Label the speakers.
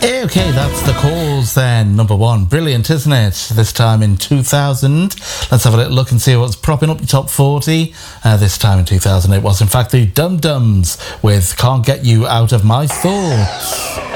Speaker 1: Okay, that's The Cause then, number one. Brilliant, isn't it? This time in 2000. Let's have a little look and see what's propping up the top 40. This time in 2000 it was in fact the Dum Dums with Can't Get You Out of My Thoughts.